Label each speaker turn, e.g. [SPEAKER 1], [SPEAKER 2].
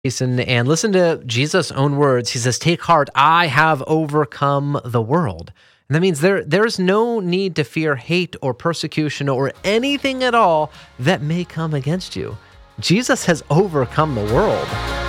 [SPEAKER 1] Jason, and listen to Jesus' own words. He says, "Take heart, I have overcome the world." And that means there's no need to fear hate or persecution or anything at all that may come against you. Jesus has overcome the world.